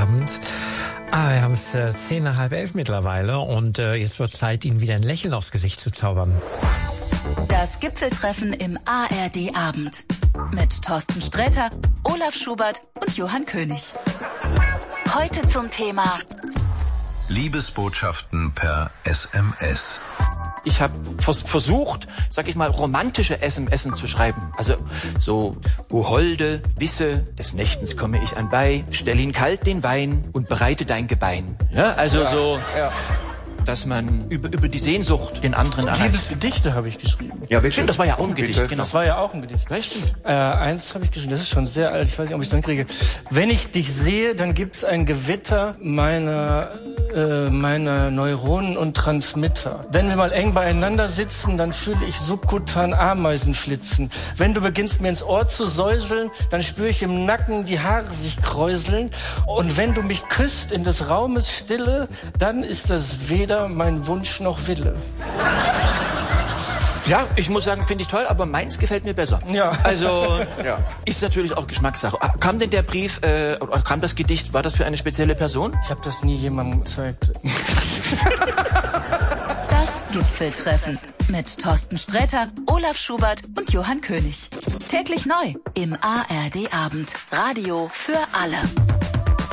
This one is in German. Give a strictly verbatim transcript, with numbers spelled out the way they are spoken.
Abend. Ah, wir haben es äh, zehn nach halb elf mittlerweile und äh, jetzt wird es Zeit, Ihnen wieder ein Lächeln aufs Gesicht zu zaubern. Das Gipfeltreffen im A R D-Abend mit Thorsten Sträter, Olaf Schubert und Johann König. Heute zum Thema Liebesbotschaften per S M S. Ich habe vers- versucht, sag ich mal, romantische S M S zu schreiben. Also so, o Holde, wisse, des Nächtens komme ich anbei, stell ihn kalt den Wein und bereite dein Gebein. Ja, also ja, so, ja. Dass man über, über die Sehnsucht den anderen erreicht. Liebesgedichte habe ich geschrieben. Ja, stimmt, das war ja auch ein Gedicht. Genau. Das war ja auch ein Gedicht. Ja, stimmt. Äh, eins habe ich geschrieben, das ist schon sehr alt, ich weiß nicht, ob ich es dann kriege. Wenn ich dich sehe, dann gibt's ein Gewitter meiner, äh, meiner Neuronen und Transmitter. Wenn wir mal eng beieinander sitzen, dann fühle ich subkutan Ameisen flitzen. Wenn du beginnst mir ins Ohr zu säuseln, dann spüre ich im Nacken die Haare sich kräuseln. Und wenn du mich küsst in des Raumes Stille, dann ist das weder mein Wunsch noch Wille. Ja, ich muss sagen, finde ich toll, aber meins gefällt mir besser. Ja. Also, ja. Ist natürlich auch Geschmackssache. Kam denn der Brief, äh, oder kam das Gedicht, war das für eine spezielle Person? Ich habe das nie jemandem gezeigt. Das Gipfeltreffen mit Thorsten Sträter, Olaf Schubert und Johann König. Täglich neu im A R D-Abend. Radio für alle.